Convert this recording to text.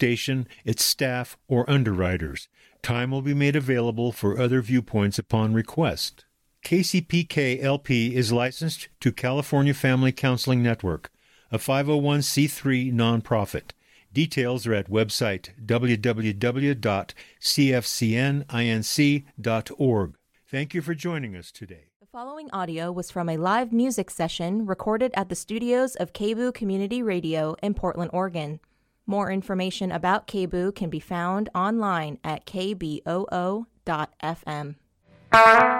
station, its staff, or underwriters. Time will be made available for other viewpoints upon request. KCPK-LP is licensed to California Family Counseling Network, a 501c3 nonprofit. Details are at website www.cfcninc.org. Thank you for joining us today. The following audio was from a live music session recorded at the studios of KBOO Community Radio in Portland, Oregon. More information about KBOO can be found online at kboo.fm.